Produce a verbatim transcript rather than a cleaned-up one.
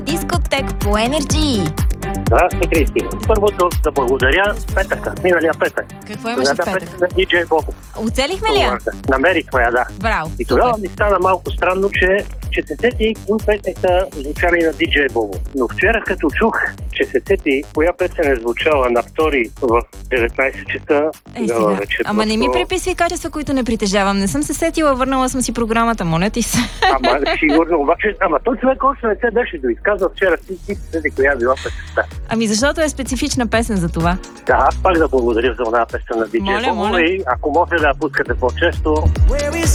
Дискотек по Енерджи. Здрасти, Кристи. Първото да благодаря Петъка, миналия петък. Какво имаше в За петък? на диджей Бобо. Оцелихме ли я? Намерихме я, да. Браво. И тогава ми стана малко странно, че, че се сети кои песни са звучали на диджей Бобо. Но вчера като чух, че се сети коя песен е звучала на втори в деветнайсет часа, Е, сега. вече. Ама не ми просто- приписвай качества, които не притежавам. Не съм се сетила, върнала съм си програмата, моля ти се. Ама сигурно, обаче, ама той човек още не се беше доизказал вчера, ти си седи коя била песента. Ами защото е специфична песен за това. Да, аз пак да благодаря за една песен на диджей Моля, Бобо моля. и ако може да я пускате по-често,